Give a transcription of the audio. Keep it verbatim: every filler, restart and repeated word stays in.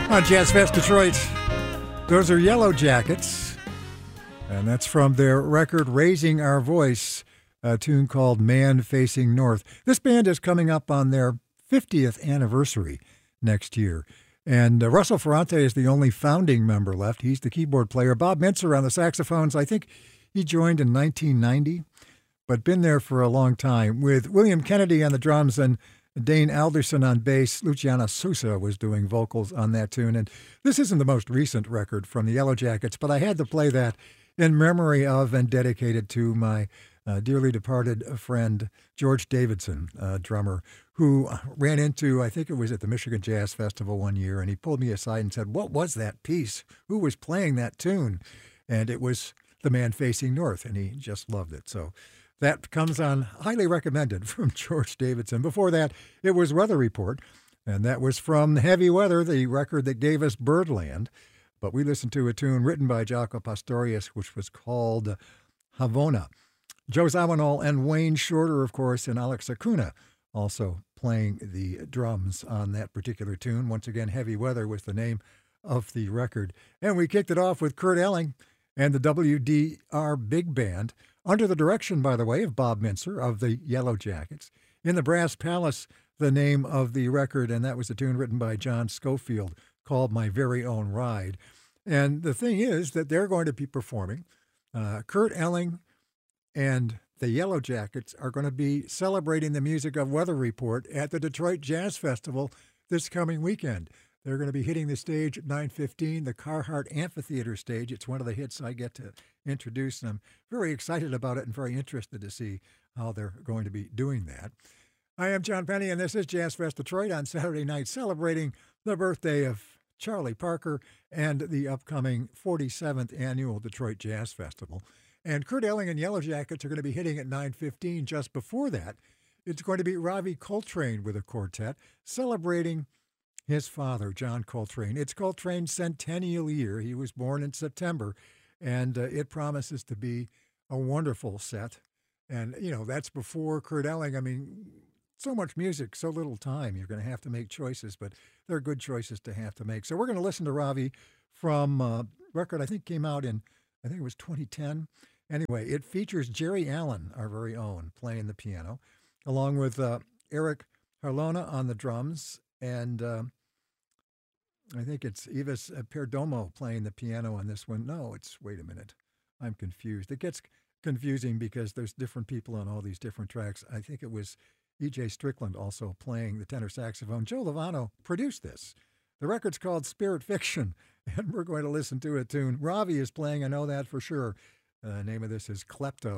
On Jazz Fest Detroit, those are Yellow Jackets, and that's from their record Raising Our Voice, a tune called Man Facing North. This band is coming up on their fiftieth anniversary next year, and uh, Russell Ferrante is the only founding member left. He's the keyboard player. Bob Mintzer on the saxophones. I think he joined in nineteen ninety, but been there for a long time, with William Kennedy on the drums and Dane Alderson on bass. Luciano Sousa was doing vocals on that tune. And this isn't the most recent record from the Yellow Jackets, but I had to play that in memory of and dedicated to my uh, dearly departed friend, George Davidson, uh, drummer, who ran into, I think it was at the Michigan Jazz Festival one year, and he pulled me aside and said, "What was that piece? Who was playing that tune?" And it was The Man Facing North, and he just loved it. So that comes on highly recommended from George Davidson. Before that, it was Weather Report, and that was from Heavy Weather, the record that gave us Birdland. But we listened to a tune written by Jaco Pastorius, which was called Havona. Joe Zawinul and Wayne Shorter, of course, and Alex Acuna also playing the drums on that particular tune. Once again, Heavy Weather was the name of the record. And we kicked it off with Kurt Elling and the W D R Big Band, under the direction, by the way, of Bob Mintzer of the Yellow Jackets. In the Brass Palace, the name of the record, and that was a tune written by John Schofield called My Very Own Ride. And the thing is that they're going to be performing. Uh, Kurt Elling and the Yellow Jackets are going to be celebrating the music of Weather Report at the Detroit Jazz Festival this coming weekend. They're going to be hitting the stage at nine fifteen, the Carhart Amphitheater stage. It's one of the hits I get to introduce, and I'm very excited about it and very interested to see how they're going to be doing that. I am John Penny, and this is Jazz Fest Detroit on Saturday night, celebrating the birthday of Charlie Parker and the upcoming forty-seventh Annual Detroit Jazz Festival. And Kurt Elling and Yellow Jackets are going to be hitting at nine fifteen. Just before that, it's going to be Ravi Coltrane with a quartet, celebrating his father, John Coltrane. It's Coltrane's centennial year. He was born in September, and uh, it promises to be a wonderful set. And, you know, that's before Kurt Elling. I mean, so much music, so little time. You're going to have to make choices, but they're good choices to have to make. So we're going to listen to Ravi from a record I think came out in, I think it was twenty ten. Anyway, it features Jerry Allen, our very own, playing the piano, along with uh, Eric Harlona on the drums, and uh, I think it's Ives Perdomo playing the piano on this one. No, it's, wait a minute, I'm confused. It gets confusing because there's different people on all these different tracks. I think it was E J Strickland also playing the tenor saxophone. Joe Lovano produced this. The record's called Spirit Fiction, and we're going to listen to a tune. Ravi is playing, I know that for sure. The uh, name of this is Klepto.